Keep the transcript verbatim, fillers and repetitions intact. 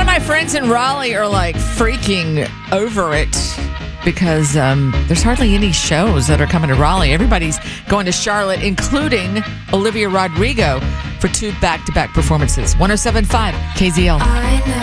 my friends in Raleigh are like freaking over it because um, there's hardly any shows that are coming to Raleigh. Everybody's going to Charlotte, including Olivia Rodrigo, for two back-to-back performances. one oh seven point five K Z L.